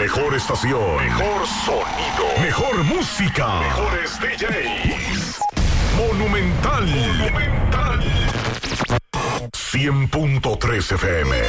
Mejor estación. Mejor sonido. Mejor música. Mejores DJs. Monumental. 100.3 FM.